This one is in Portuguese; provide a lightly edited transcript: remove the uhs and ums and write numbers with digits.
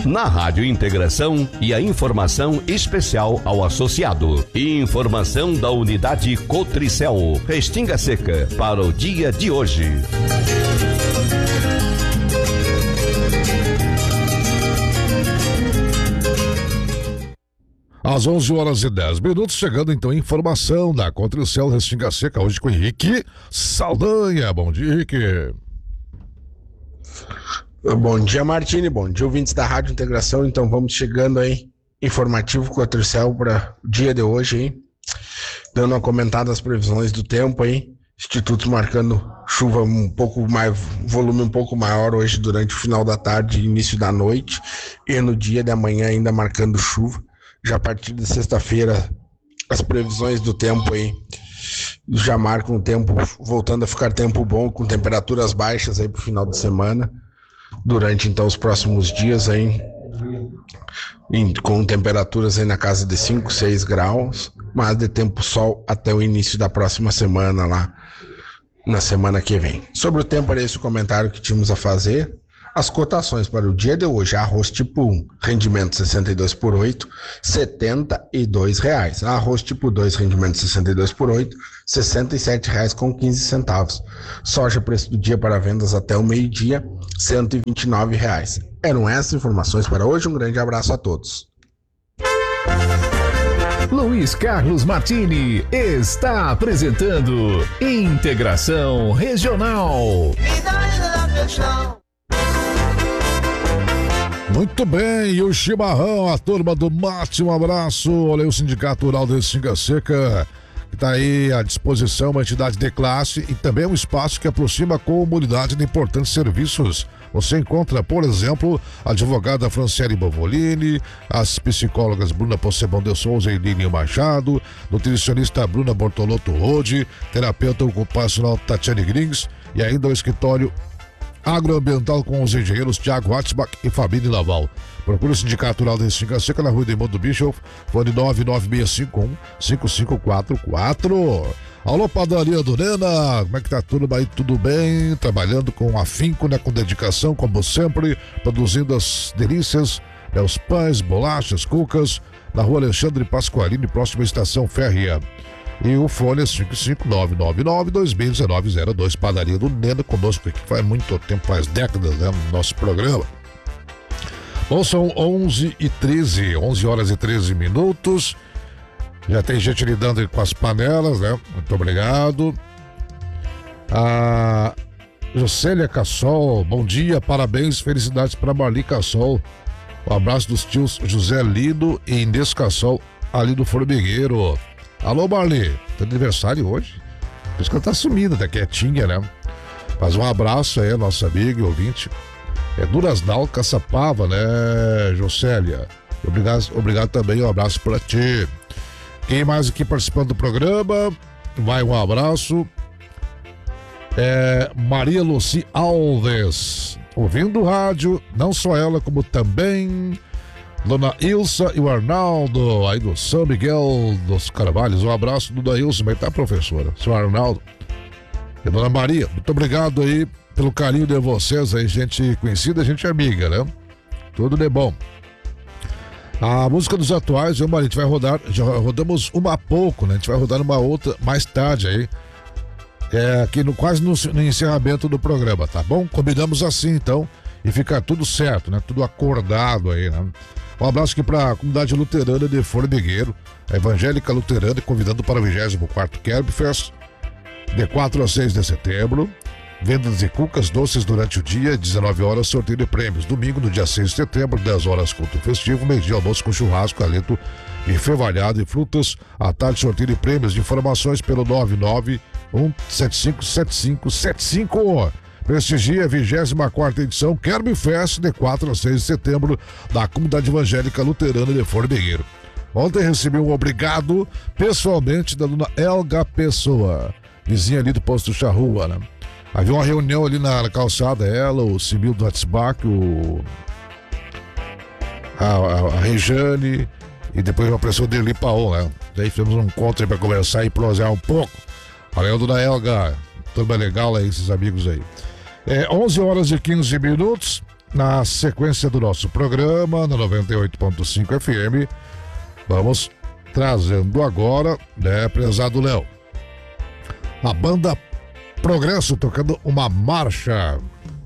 na Rádio Integração e a informação especial ao associado. Informação da unidade Cotricel, Restinga Seca, para o dia de hoje. Às 11h10, chegando então informação da Cotricel Restinga Seca, hoje com Henrique Saldanha. Bom dia, Henrique. Bom dia, Martini. Bom dia, ouvintes da Rádio Integração. Então vamos chegando aí, informativo Cotricel para o dia de hoje, hein? Dando uma comentada nas previsões do tempo aí. Instituto marcando chuva um pouco mais, volume um pouco maior hoje durante o final da tarde e início da noite. E no dia de amanhã ainda marcando chuva. Já a partir de sexta-feira, as previsões do tempo aí já marcam o tempo, voltando a ficar tempo bom, com temperaturas baixas aí pro final de semana, durante então os próximos dias aí, com temperaturas aí na casa de 5, 6 graus, mas de tempo sol até o início da próxima semana lá, na semana que vem. Sobre o tempo, era esse o comentário que tínhamos a fazer. As cotações para o dia de hoje: arroz tipo 1, rendimento 62 por 8, R$72. Arroz tipo 2, rendimento 62 por 8, R$67,15. Soja, preço do dia para vendas até o meio-dia, R$129. Eram essas informações para hoje. Um grande abraço a todos. Luiz Carlos Martini está apresentando Integração Regional. Muito bem, e o chimarrão, a turma do mate, um abraço. Olha aí o Sindicato Rural de Restinga Seca, que está aí à disposição, uma entidade de classe e também um espaço que aproxima a comunidade de importantes serviços. Você encontra, por exemplo, a advogada Franciele Bovolini, as psicólogas Bruna Possebon de Souza e Lilian Machado, nutricionista Bruna Bortolotto Rode, terapeuta ocupacional Tatiane Grings e ainda o escritório agroambiental com os engenheiros Tiago Hatzbach e Fabini Laval. Procure o Sindicato Rural de Restinga Seca na rua de Edmundo Bischoff, fone 99651-5544. Alô, padaria do Nena, como é que tá tudo aí? Tudo bem? Trabalhando com afinco, né? Com dedicação, como sempre, produzindo as delícias, né? Os pães, bolachas, cucas, na rua Alexandre Pasqualini, próxima à estação férrea. E o fone é 55999-2019-02, padaria do Nena, conosco aqui faz muito tempo, faz décadas, né, no nosso programa. Bom, são 11 horas e 13 minutos. Já tem gente lidando com as panelas, né? Muito obrigado. A Jocélia Cassol, bom dia, parabéns, felicidades para Marli Cassol. Um abraço dos tios José Lido e Inês Cassol, ali do Formigueiro. Alô, Marli, tem aniversário hoje? Por isso que ela tá sumida, tá quietinha, né? Mas um abraço aí, nossa amiga e ouvinte. É Durasnal Caçapava, né, Jocélia? Obrigado também, um abraço pra ti. Quem mais aqui participando do programa? Vai um abraço. Maria Luci Alves, ouvindo o rádio, não só ela, como também Dona Ilsa e o Arnaldo, aí do São Miguel dos Carvalhos. Um abraço, Dona Ilsa, como é que tá, professora? Seu Arnaldo. E Dona Maria, muito obrigado aí pelo carinho de vocês aí, gente conhecida, gente amiga, né? Tudo de bom. A música dos atuais, Maria, a gente vai rodar, já rodamos uma há pouco, né? A gente vai rodar uma outra mais tarde aí, aqui quase no encerramento do programa, tá bom? Combinamos assim, então, e fica tudo certo, né? Tudo acordado aí, né? Um abraço aqui para a comunidade luterana de Formigueiro, a Evangélica Luterana, convidando para o 24º Kerbfest, de 4 a 6 de setembro. Vendas de cucas doces durante o dia, 19 horas, sorteio de prêmios. Domingo, no dia 6 de setembro, 10 horas, culto festivo, meio-dia, almoço com churrasco, alento e fevalhado e frutas. À tarde, sorteio de prêmios. Informações pelo 991757575. Prestigia a 24ª edição Kerbfest, de 4 a 6 de setembro, da Comunidade Evangélica Luterana de Formigueiro. Ontem recebi um obrigado pessoalmente da dona Elga Pessoa, vizinha ali do posto Charrua, né? Havia uma reunião ali na calçada, ela, o Simil do Hatzbach, a Rejane e depois uma pessoa dele Paon, né? Daí fizemos um encontro aí pra conversar e prosear um pouco. Valeu, dona Elga, turma legal aí, esses amigos aí. 11 horas e 15 minutos. na sequência do nosso programa, no 98.5 FM, vamos trazendo agora, né, prezado Léo, a banda Progresso tocando uma marcha